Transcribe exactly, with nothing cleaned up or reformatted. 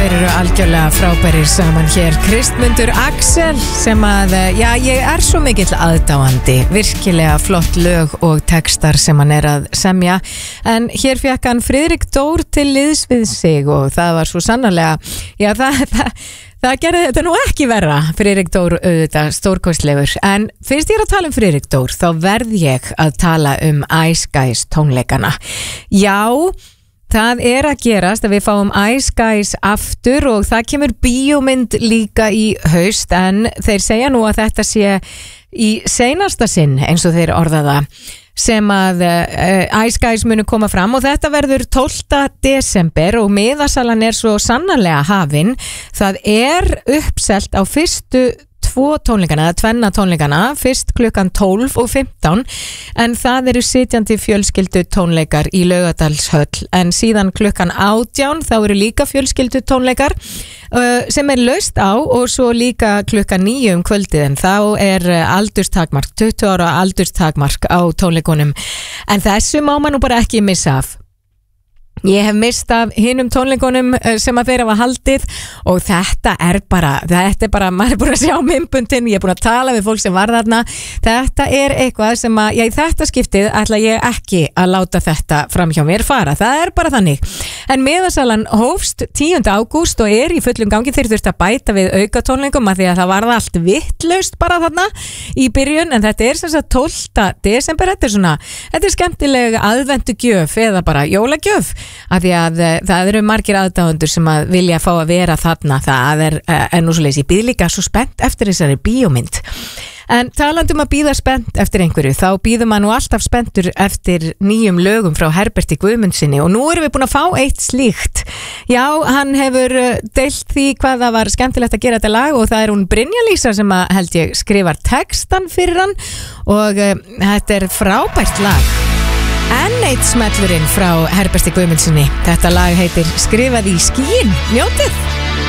þeir eru algjörlega frábærir saman hér. Kristmundur Axel sem að, já, ég er svo mikill aðdáandi, virkilega flott lög og textar sem hann er að semja, en hér fekk hann Friðrik Dór til liðs við sig og það var svo sannarlega, já, það, það, það gerði þetta nú ekki verra. Friðrik Dór auðvitað stórkostlegur, en fyrst ég er að tala um Friðrik Dór, þá verð ég að tala um Ice Guys tónleikana. Já, það er að gerast að við fáum Ice Guys aftur og það kemur bíómynd líka í haust, en þeir segja nú að þetta sé í seinasta sinn, eins og þeir orða það, sem að uh, Ice Guys munu koma fram og þetta verður tólfta desember og miðasalan er svo sannarlega hafin. Það er uppselt á fyrstu tvo tónleikana, eða tvenna tónleikana, fyrst klukkan tólf og fimmtán, en það eru sitjandi fjölskyldu tónleikar í Laugardalshöll, en síðan klukkan átján þá eru líka fjölskyldu tónleikar uh, sem er laust á, og svo líka klukkan níu um kvöldið, en þá er aldurstakmark, tuttugu ára aldurstakmark á tónleikunum, en þessu má man nú bara ekki missa af. Ég hef mist af hinum tónleikunum sem að þeir hafa haldið og þetta er bara, þetta er bara, maður er búin að sjá myndbundin, ég er búin að tala við fólk sem var þarna, þetta er eitthvað sem að, já, í þetta skiptið ætla ég ekki að láta þetta fram hjá mér fara, það er bara þannig. En miðasalan hófst tíunda ágúst og er í fullum gangi, þeir þurft að bæta við auka tónleikum að því að það varða allt vittlaust bara þarna í byrjun, en þetta er sem sagt tólfta desember, þetta er svona, þetta er skemmtileg aðventugjöf eða bara jólagjöf, af því að það eru margir aðdáendur sem að vilja fá að vera þarna, það er, er nú svo leys, ég býð líka svo spennt eftir þessari bíómynd. En talandum að býða spennt eftir einhverju, þá býðum maður nú alltaf spenntur eftir nýjum lögum frá Herberti Guðmundsinni og nú erum við búin að fá eitt slíkt. Já, hann hefur deilt því hvað það var skemmtilegt að gera þetta lag og það er hún Brynja Lísa sem að held ég skrifar textan fyrir hann og uh, þetta er frábært lag. Enn eitt smellurinn frá Herberti Guðmundsinni. Þetta lag heitir Skrifað í skýin. Njótið!